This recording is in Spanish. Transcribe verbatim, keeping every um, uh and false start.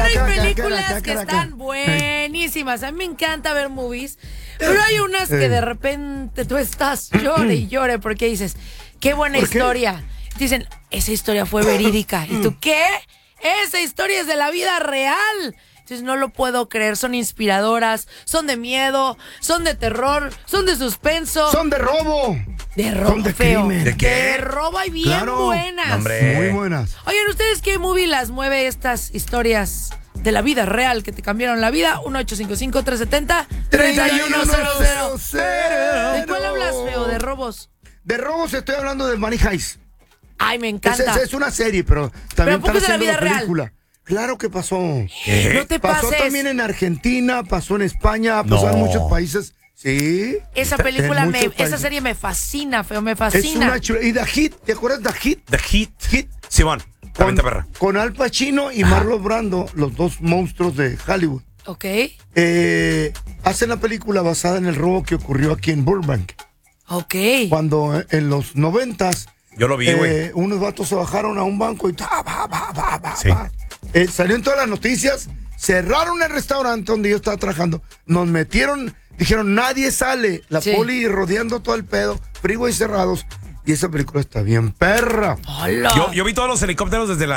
hay películas que están buenísimas. A mí me encanta ver movies, pero hay unas que de repente tú estás llore y llore porque dices, qué buena historia. Dicen, esa historia fue verídica. ¿Y tú qué? Esa historia es de la vida real. Entonces no lo puedo creer, son inspiradoras, son de miedo, son de terror, son de suspenso. Son de robo. De robo, son de feo. crimen. ¿De qué? De robo hay bien claro. buenas. Hombre. Muy buenas. Oigan, ¿ustedes qué movie las mueve estas historias de la vida real que te cambiaron la vida? uno ocho cinco cinco, tres siete cero, tres uno cero cero. ¿De cuál hablas, feo? ¿De robos? De robos estoy hablando de Money Heist. Ay, me encanta. Es, es, es una serie, pero también pero está haciendo la, vida la película. Real. Claro que pasó. ¿Qué? No te pasó pases. también en Argentina, pasó en España, pasó no. en muchos países. Sí. Esa película, me, esa serie me fascina, feo, me fascina. Es una chula. ¿Y The Hit? ¿Te acuerdas de The Hit? The Hit. Hit. Simón. Con, con Al Pacino y Ajá. Marlon Brando, los dos monstruos de Hollywood. Ok. Eh, hacen la película basada en el robo que ocurrió aquí en Burbank. Ok. Cuando en los noventas. Yo lo vi, güey. Eh, unos vatos se bajaron a un banco y. Ta, ba, ba, ba, ba, sí. ba. Eh, salió en todas las noticias, cerraron el restaurante donde yo estaba trabajando, nos metieron, dijeron nadie sale, la sí. poli rodeando todo el pedo, freeway cerrados, y esa película está bien perra. Yo, yo vi todos los helicópteros desde la